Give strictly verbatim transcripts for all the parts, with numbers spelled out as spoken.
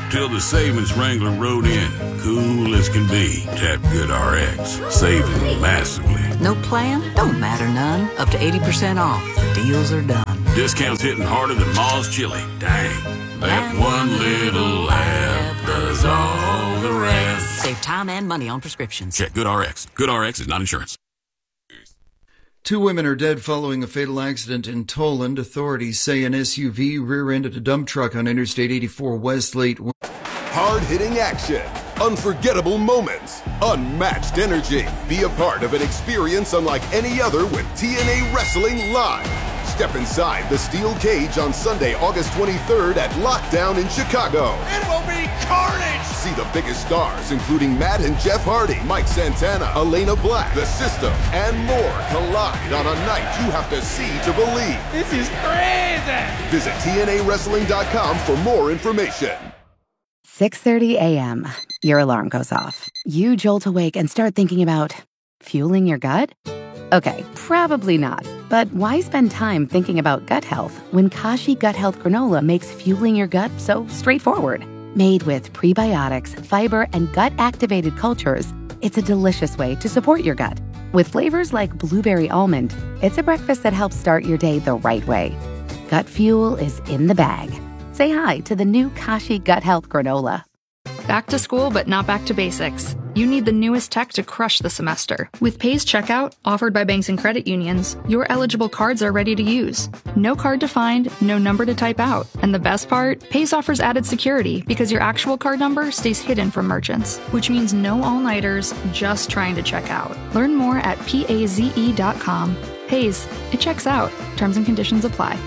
till the savings Wrangler rode in. Cool as can be. Tap GoodRx. Saving massively. No plan? Don't matter none. Up to eighty percent off. The deals are done. Discounts hitting harder than Ma's chili. Dang. That one little app does all the rest. Save time and money on prescriptions. Check GoodRx. GoodRx is not insurance. Two women are dead following a fatal accident in Toland. Authorities say an S U V rear-ended a dump truck on Interstate eighty-four West late. Hard-hitting action, unforgettable moments, unmatched energy. Be a part of an experience unlike any other with T N A Wrestling Live. Step inside the steel cage on Sunday, August twenty-third at Lockdown in Chicago. It will be carnage! See the biggest stars, including Matt and Jeff Hardy, Mike Santana, Elena Black, The System, and more collide on a night you have to see to believe. This is crazy! Visit T N A wrestling dot com for more information. six thirty a.m. Your alarm goes off. You jolt awake and start thinking about fueling your gut? Okay, probably not. But why spend time thinking about gut health when Kashi Gut Health Granola makes fueling your gut so straightforward? Made with prebiotics, fiber, and gut-activated cultures, it's a delicious way to support your gut. With flavors like blueberry almond, it's a breakfast that helps start your day the right way. Gut fuel is in the bag. Say hi to the new Kashi Gut Health Granola. Back to school, but not back to basics. You need the newest tech to crush the semester. With Pays Checkout, offered by banks and credit unions, your eligible cards are ready to use. No card to find, no number to type out. And the best part? Pays offers added security because your actual card number stays hidden from merchants, which means no all-nighters just trying to check out. Learn more at paze dot com. Pays, it checks out. Terms and conditions apply.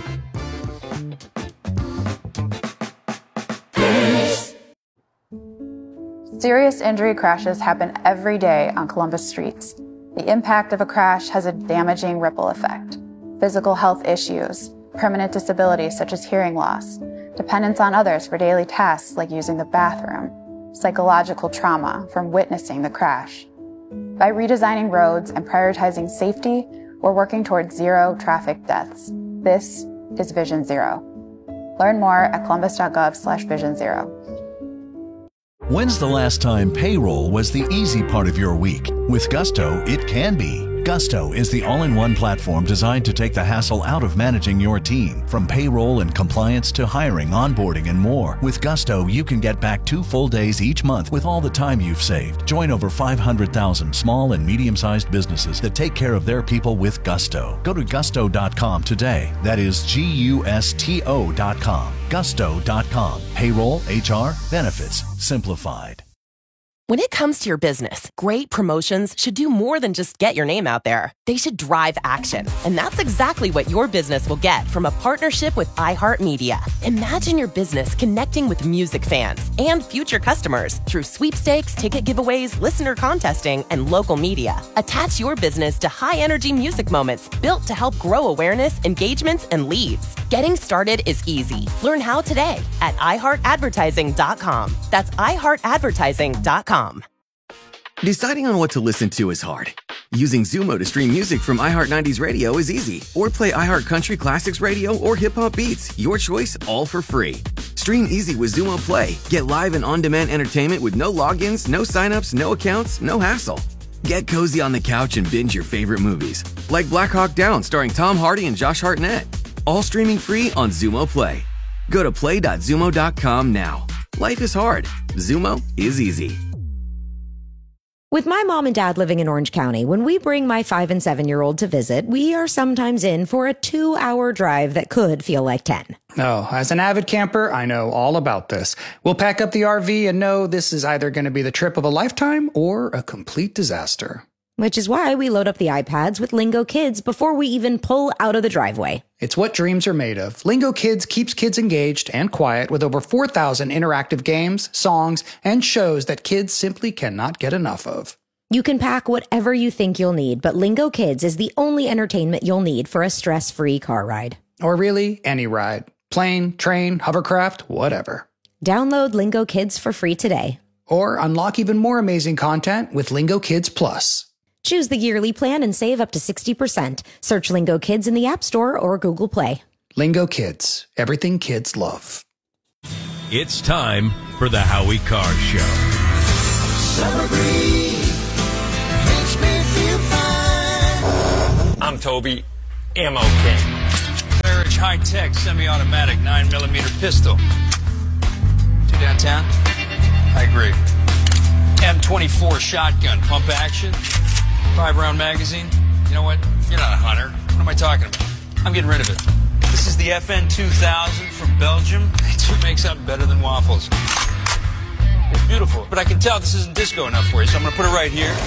Serious injury crashes happen every day on Columbus streets. The impact of a crash has a damaging ripple effect. Physical health issues, permanent disabilities such as hearing loss, dependence on others for daily tasks like using the bathroom, psychological trauma from witnessing the crash. By redesigning roads and prioritizing safety, we're working towards zero traffic deaths. This is Vision Zero. Learn more at columbus dot gov slash vision zero. When's the last time payroll was the easy part of your week? With Gusto, it can be. Gusto is the all-in-one platform designed to take the hassle out of managing your team. From payroll and compliance to hiring, onboarding, and more. With Gusto, you can get back two full days each month with all the time you've saved. Join over five hundred thousand small and medium-sized businesses that take care of their people with Gusto. Go to gusto dot com today. That is G U S T O dot com. gusto dot com. Payroll, H R, benefits, simplified. When it comes to your business, great promotions should do more than just get your name out there. They should drive action. And that's exactly what your business will get from a partnership with iHeartMedia. Imagine your business connecting with music fans and future customers through sweepstakes, ticket giveaways, listener contesting, and local media. Attach your business to high-energy music moments built to help grow awareness, engagements, and leads. Getting started is easy. Learn how today at i heart advertising dot com. That's i heart advertising dot com. Deciding on what to listen to is hard. Using Zumo to stream music from iHeart nineties Radio is easy. Or play iHeart Country Classics Radio or Hip Hop Beats. Your choice, all for free. Stream easy with Zumo Play. Get live and on-demand entertainment with no logins, no signups, no accounts, no hassle. Get cozy on the couch and binge your favorite movies. Like Black Hawk Down starring Tom Hardy and Josh Hartnett. All streaming free on Zumo Play. Go to play dot zumo dot com now. Life is hard. Zumo is easy. With my mom and dad living in Orange County, when we bring my five and seven-year-old to visit, we are sometimes in for a two-hour drive that could feel like ten. Oh, as an avid camper, I know all about this. We'll pack up the R V and know this is either going to be the trip of a lifetime or a complete disaster. Which is why we load up the iPads with Lingo Kids before we even pull out of the driveway. It's what dreams are made of. Lingo Kids keeps kids engaged and quiet with over four thousand interactive games, songs, and shows that kids simply cannot get enough of. You can pack whatever you think you'll need, but Lingo Kids is the only entertainment you'll need for a stress-free car ride. Or really, any ride. Plane, train, hovercraft, whatever. Download Lingo Kids for free today. Or unlock even more amazing content with Lingo Kids Plus. Choose the yearly plan and save up to sixty percent. Search Lingo Kids in the App Store or Google Play. Lingo Kids. Everything kids love. It's time for the Howie Carr Show. Summer breeze makes me feel fine. I'm Toby, Ammo King. Claridge high-tech semi-automatic nine millimeter pistol. Two downtown? I agree. M twenty-four shotgun, pump action, five-round magazine. You know what? You're not a hunter. What am I talking about? I'm getting rid of it. This is the F N two thousand from Belgium. It makes something better than waffles. It's beautiful, but I can tell this isn't disco enough for you, so I'm going to put it right here.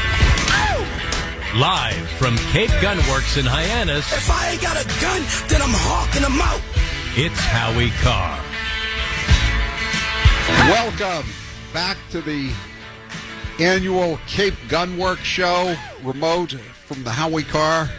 Live from Cape Gun Works in Hyannis. If I ain't got a gun, then I'm hawking them out. It's Howie Carr. Welcome back to the annual Cape Gunworks Show, remote from the Howie Carr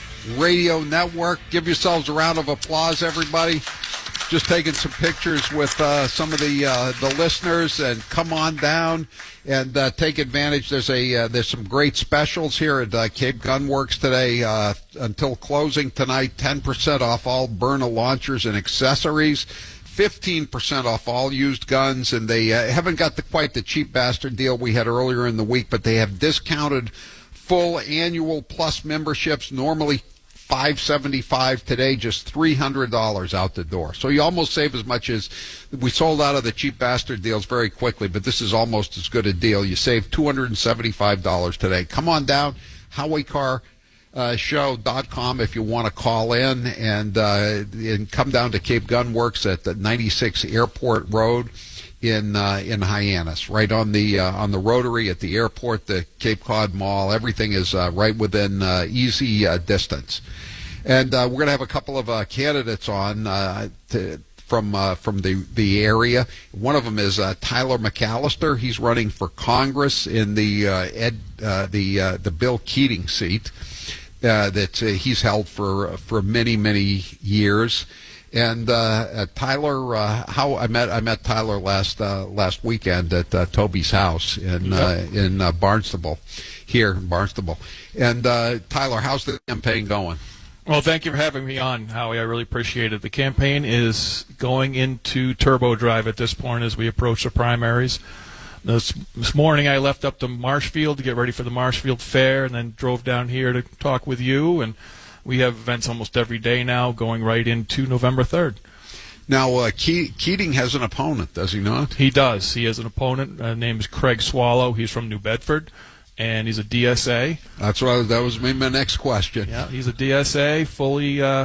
Radio Network. Give yourselves a round of applause, everybody. Just taking some pictures with uh, some of the uh, the listeners, and come on down and uh, take advantage. There's a uh, there's some great specials here at uh, Cape Gunworks today uh, until closing tonight. ten percent off all Byrna launchers and accessories. fifteen percent off all used guns, and they uh, haven't got the, quite the cheap bastard deal we had earlier in the week, but they have discounted full annual plus memberships, normally five seventy-five today, just three hundred dollars out the door. So you almost save as much as we sold out of the cheap bastard deals very quickly, but this is almost as good a deal. You save two hundred seventy-five dollars today. Come on down, Howie Carr Uh, show dot com if you want to call in, and uh, and come down to Cape Gunworks at the ninety-six Airport Road in uh, in Hyannis, right on the uh, on the Rotary at the airport, the Cape Cod Mall. Everything is uh, right within uh, easy uh, distance. And uh, we're going to have a couple of uh, candidates on uh, to, from uh, from the the area. One of them is uh, Tyler McAllister. He's running for Congress in the uh, Ed uh, the uh, the Bill Keating seat. Uh, that uh, he's held for for many many years, and uh, uh, Tyler, uh, how I met I met Tyler last uh, last weekend at uh, Toby's house in uh, in uh, Barnstable, here in Barnstable, and uh, Tyler, how's the campaign going? Well, thank you for having me on, Howie. I really appreciate it. The campaign is going into turbo drive at this point as we approach the primaries. This, this morning I left up to Marshfield to get ready for the Marshfield Fair, and then drove down here to talk with you, and we have events almost every day now going right into November third. Now, uh, Ke- Keating has an opponent, does he not? He does. He has an opponent. Uh, name is Craig Swallow. He's from New Bedford, and he's a D S A. That's what I, that was my next question. Yeah, he's a D S A, fully uh,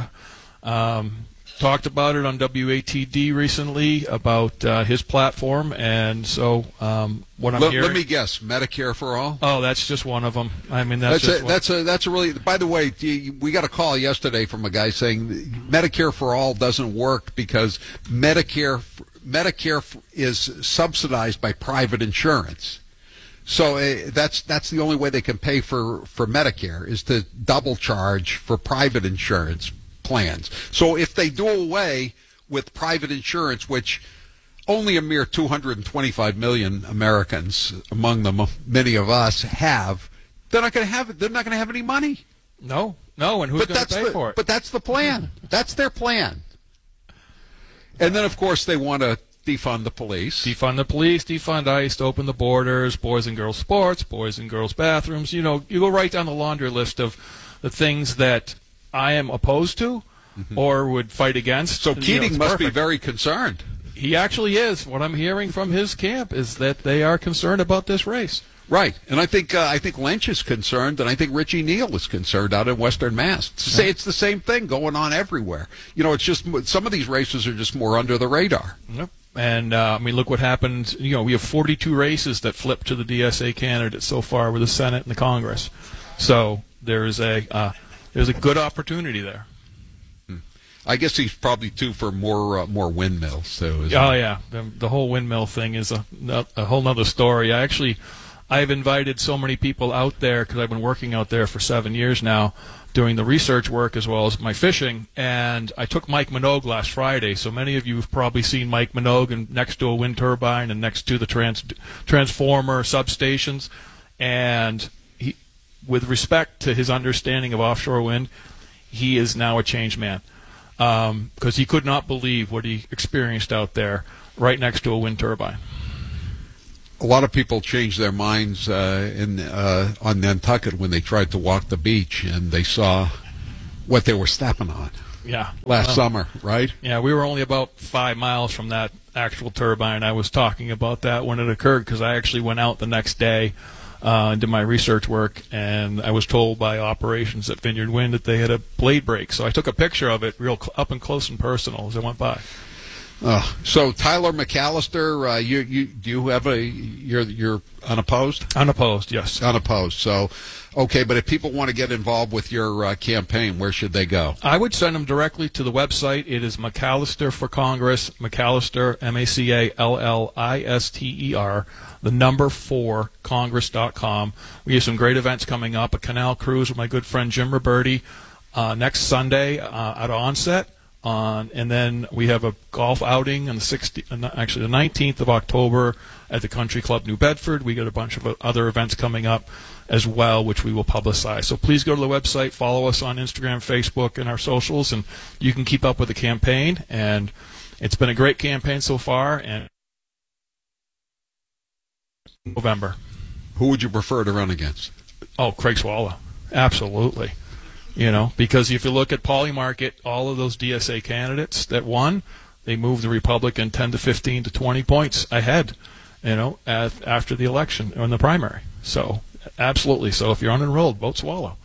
um, talked about it on W A T D recently about uh, his platform, and so um, what I'm let, hearing. Let me guess, Medicare for all. Oh, that's just one of them. I mean, that's that's just a, one. that's a that's a really. By the way, we got a call yesterday from a guy saying Medicare for all doesn't work because Medicare Medicare is subsidized by private insurance. So uh, that's that's the only way they can pay for, for Medicare is to double charge for private insurance plans. So if they do away with private insurance, which only a mere two hundred twenty-five million Americans, among them many of us, have, they're not going to have they're not going to have any money. No, no, and who's going to pay the, for it? But that's the plan. That's their plan. And then, of course, they want to defund the police. Defund the police, defund ICE, open the borders, boys and girls sports, boys and girls bathrooms. You know, you go right down the laundry list of the things that I am opposed to mm-hmm. or would fight against. So Keating you know, must perfect. be very concerned. He actually is. What I'm hearing from his camp is that they are concerned about this race. Right, and I think uh, I think Lynch is concerned, and I think Richie Neal is concerned out in Western Mass. It's, yeah. it's the same thing going on everywhere. You know, it's just some of these races are just more under the radar. Yep. And uh, I mean, look what happened. You know, we have forty-two races that flipped to the D S A candidates so far with the Senate and the Congress. So there's a uh, there's a good opportunity there. Hmm. I guess he's probably due for more uh, more windmills. So oh he? yeah, the, the whole windmill thing is a a whole nother story. I actually. I've invited so many people out there because I've been working out there for seven years now doing the research work as well as my fishing, and I took Mike Minogue last Friday. So many of you have probably seen Mike Minogue and next to a wind turbine and next to the trans transformer substations. And he, with respect to his understanding of offshore wind, he is now a changed man because um, he could not believe what he experienced out there. right next to a wind turbine. A lot of people changed their minds uh, in uh, on Nantucket when they tried to walk the beach and they saw what they were stepping on. Yeah. Last Well, summer, right? Yeah, we were only about five miles from that actual turbine. I was talking about that when it occurred because I actually went out the next day uh, and did my research work, and I was told by operations at Vineyard Wind that they had a blade break. So I took a picture of it real cl- up and close and personal as I went by. Uh, so Tyler McAllister, uh, you you do you have a you're you're unopposed? Unopposed, yes. Unopposed. So, okay, but if people want to get involved with your uh, campaign, where should they go? I would send them directly to the website. It is McAllister for Congress, McAllister, M A C A L L I S T E R, the number four, congress dot com. We have some great events coming up, a canal cruise with my good friend Jim Roberti uh, next Sunday uh, at Onset. On, and then we have a golf outing on the sixteenth, actually the nineteenth of October at the Country Club New Bedford. We got a bunch of other events coming up as well, which we will publicize. So please go to the website, follow us on Instagram, Facebook, and our socials, and you can keep up with the campaign. And it's been a great campaign so far. And November. Who would you prefer to run against? Oh, Craig Swallow. Absolutely. You know, because if you look at Polymarket, all of those D S A candidates that won, they moved the Republican ten to fifteen to twenty points ahead, you know, at, after the election or in the primary. So, absolutely. So, if you're unenrolled, vote Swallow.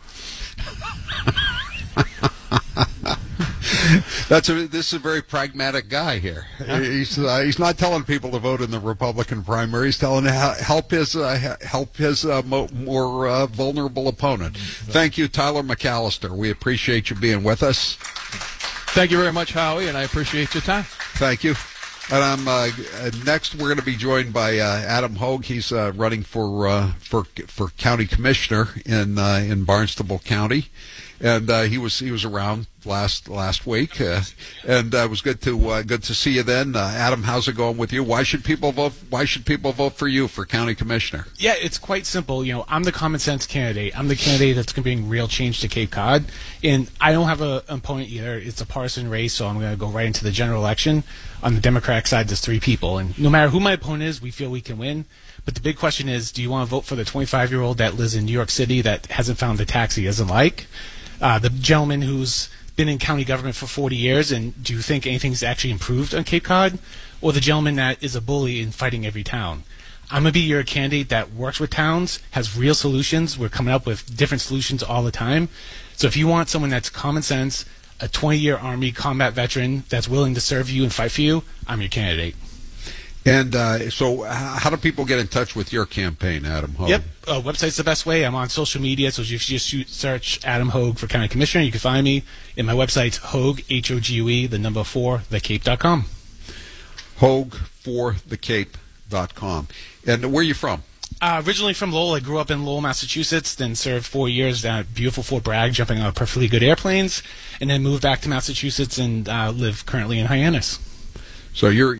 That's a, this is a very pragmatic guy here. Yeah. He's uh, he's not telling people to vote in the Republican primary. He's telling how, help his uh, help his uh, mo- more uh, vulnerable opponent. Thank you, Tyler McAllister. We appreciate you being with us. Thank you very much, Howie, and I appreciate your time. Thank you. And I'm uh, next. We're going to be joined by uh, Adam Hogue. He's uh, running for uh, for for county commissioner in uh, in Barnstable County. And uh, he was he was around last last week, uh, and uh, it was good to uh, good to see you then, uh, Adam. How's it going with you? Why should people vote? Why should people vote for you for county commissioner? Yeah, it's quite simple. You know, I'm the common sense candidate. I'm the candidate that's going to bring real change to Cape Cod, and I don't have a, an opponent either. It's a partisan race, so I'm going to go right into the general election. On the Democratic side, there's three people, and no matter who my opponent is, we feel we can win. But the big question is, do you want to vote for the twenty-five-year-old that lives in New York City that hasn't found the tax he doesn't like? Uh, the gentleman who's been in county government for forty years, and do you think anything's actually improved on Cape Cod? Or the gentleman that is a bully and fighting every town? I'm going to be your candidate that works with towns, has real solutions. We're coming up with different solutions all the time. So if you want someone that's common sense, a twenty-year Army combat veteran that's willing to serve you and fight for you, I'm your candidate. And uh, so how do people get in touch with your campaign, Adam Hogue? Yep, uh, website's the best way. I'm on social media, so if you just shoot, search Adam Hogue for county commissioner, you can find me. And my website's Hogue, H O G U E, the number four, the cape dot com. Hogue for the cape dot com. And where are you from? Uh, originally from Lowell. I grew up in Lowell, Massachusetts, then served four years down at beautiful Fort Bragg, jumping on perfectly good airplanes, and then moved back to Massachusetts and uh, live currently in Hyannis. So you're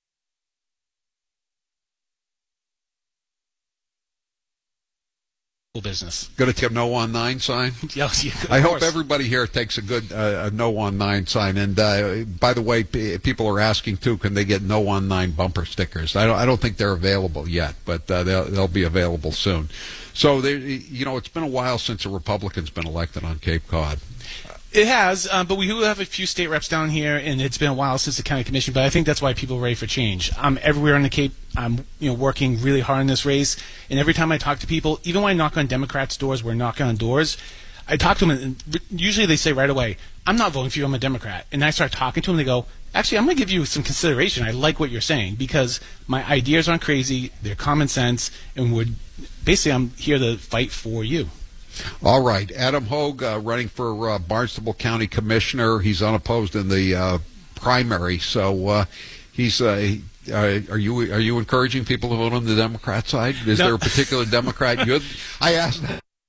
business. Going to take a no on nine sign? Yes, yeah, I hope course. everybody here takes a good uh, a no on nine sign. And uh, by the way, p- people are asking too, can they get no on nine bumper stickers? I don't I don't think they're available yet, but uh, they'll they'll be available soon. So they, you know, it's been a while since a Republican's been elected on Cape Cod. It has, um, but we do have a few state reps down here, and it's been a while since the county commission. But I think that's why people are ready for change. I'm everywhere on the Cape. I'm, you know, working really hard in this race, and every time I talk to people, even when I knock on Democrats' doors, we're knocking on doors. I talk to them, and usually they say right away, "I'm not voting for you. I'm a Democrat." And I start talking to them, and they go, "Actually, I'm going to give you some consideration. I like what you're saying because my ideas aren't crazy. They're common sense, and would basically I'm here to fight for you." All right. Adam Hogue uh, running for uh, Barnstable County Commissioner. He's unopposed in the uh, primary. So uh, he's. Uh, uh, are you are you encouraging people to vote on the Democrat side? Is No. there a particular Democrat? You, I asked.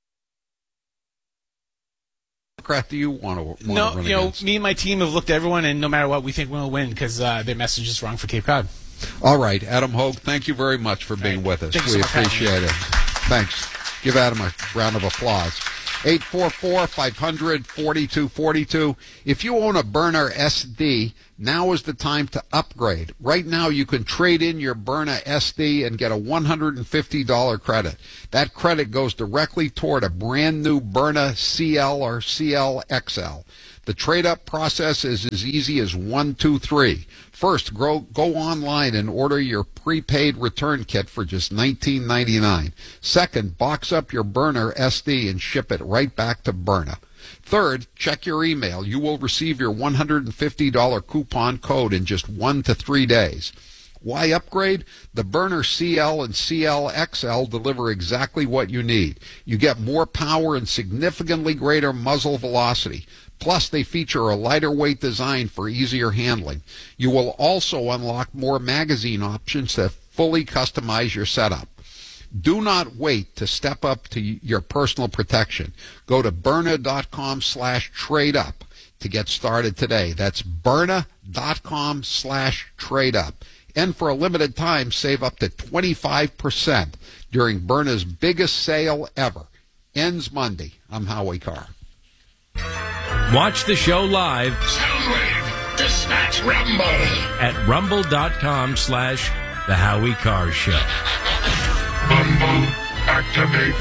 Democrat do you want to, want No, to run you know, against? me and my team have looked at everyone, and no matter what, we think we'll win because uh, their message is wrong for Cape Cod. All right. Adam Hogue, thank you very much for being with us. Thanks We so much for having appreciate me. it. Thanks. Give Adam a round of applause. eight four four, five hundred, forty-two forty-two. If you own a Byrna S D, now is the time to upgrade. Right now, you can trade in your Byrna S D and get a one hundred fifty dollars credit. That credit goes directly toward a brand new Byrna C L or C L X L. The trade-up process is as easy as one, two, three. First, go, go online and order your prepaid return kit for just nineteen ninety-nine. Second, box up your Byrna S D and ship it right back to Byrna. Third, check your email. You will receive your one hundred fifty dollars coupon code in just one to three days. Why upgrade? The Byrna C L and C L X L deliver exactly what you need. You get more power and significantly greater muzzle velocity. Plus, they feature a lighter weight design for easier handling. You will also unlock more magazine options that fully customize your setup. Do not wait to step up to your personal protection. Go to Byrna.com slash trade up to get started today. That's Byrna.com slash trade up. And for a limited time, save up to twenty-five percent during Byrna's biggest sale ever. Ends Monday. I'm Howie Carr. Watch the show live. Soundwave, dispatch Rumble. At rumble.com slash The Howie Carr Show. Rumble, activate.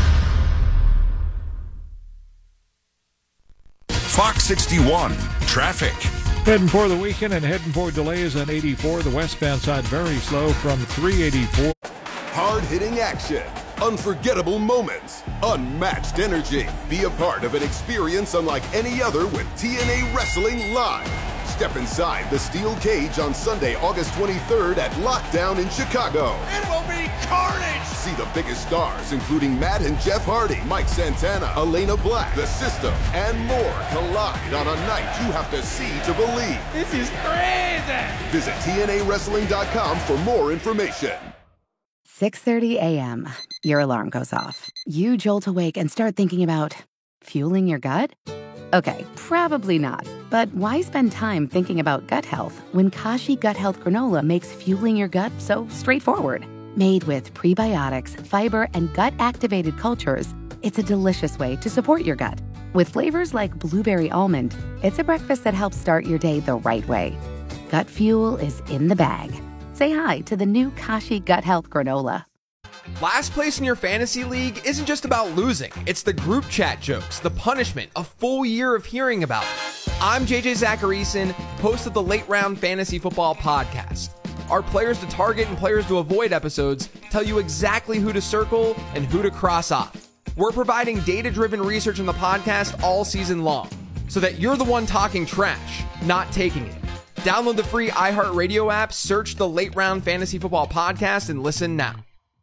Fox sixty-one, traffic. Heading for the weekend and heading for delays on eighty-four. The westbound side very slow from three eighty-four. Hard-hitting action, unforgettable moments, unmatched energy. Be a part of an experience unlike any other with T N A Wrestling Live. Step inside the steel cage on Sunday, August twenty-third at Lockdown in Chicago. It will be carnage! See the biggest stars, including Matt and Jeff Hardy, Mike Santana, Elena Black, The System, and more collide on a night you have to see to believe. This is crazy! Visit T N A wrestling dot com for more information. six thirty a.m. Your alarm goes off. You jolt awake and start thinking about fueling your gut? Okay, probably not. But why spend time thinking about gut health when Kashi Gut Health Granola makes fueling your gut so straightforward? Made with prebiotics, fiber, and gut-activated cultures, it's a delicious way to support your gut. With flavors like blueberry almond, it's a breakfast that helps start your day the right way. Gut fuel is in the bag. Say hi to the new Kashi Gut Health Granola. Last place in your fantasy league isn't just about losing. It's the group chat jokes, the punishment, a full year of hearing about it. I'm J J Zacharyson, host of the Late Round Fantasy Football Podcast. Our players to target and players to avoid episodes tell you exactly who to circle and who to cross off. We're providing data-driven research in the podcast all season long, so that you're the one talking trash, not taking it. Download the free iHeartRadio app, search the Late Round Fantasy Football Podcast, and listen now.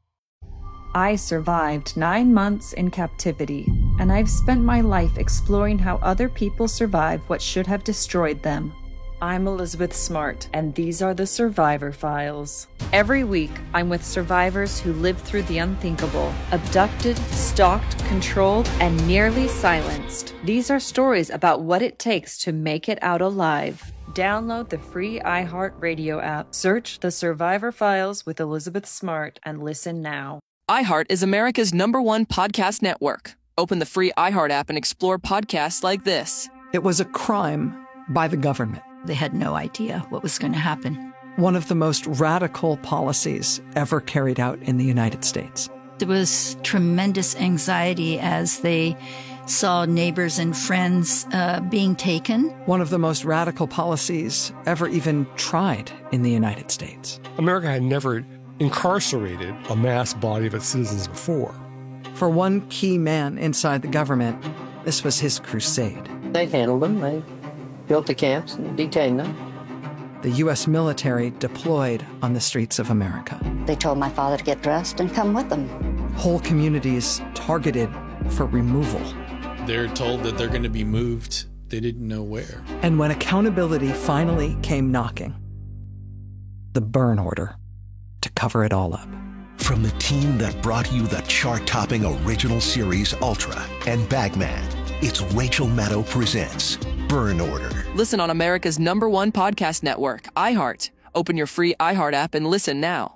I survived nine months in captivity, and I've spent my life exploring how other people survived what should have destroyed them. I'm Elizabeth Smart, and these are the Survivor Files. Every week, I'm with survivors who lived through the unthinkable, abducted, stalked, controlled, and nearly silenced. These are stories about what it takes to make it out alive. Download the free iHeartRadio app, search The Survivor Files with Elizabeth Smart, and listen now. iHeart is America's number one podcast network. Open the free iHeart app and explore podcasts like this. It was a crime by the government. They had no idea what was going to happen. One of the most radical policies ever carried out in the United States. There was tremendous anxiety as they saw neighbors and friends uh, being taken. One of the most radical policies ever even tried in the United States. America had never incarcerated a mass body of its citizens before. For one key man inside the government, this was his crusade. They handled them. They built the camps and detained them. The U S military deployed on the streets of America. They told my father to get dressed and come with them. Whole communities targeted for removal. They're told that they're going to be moved. They didn't know where. And when accountability finally came knocking, the burn order to cover it all up. From the team that brought you the chart-topping original series Ultra and Bagman, it's Rachel Maddow presents Burn Order. Listen on America's number one podcast network, iHeart. Open your free iHeart app and listen now.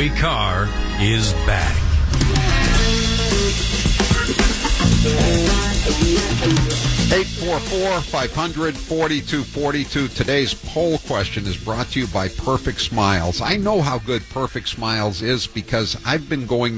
Howie Carr is back. eight four four, five hundred, forty-two forty-two. Today's poll question is brought to you by Perfect Smiles. I know how good Perfect Smiles is because I've been going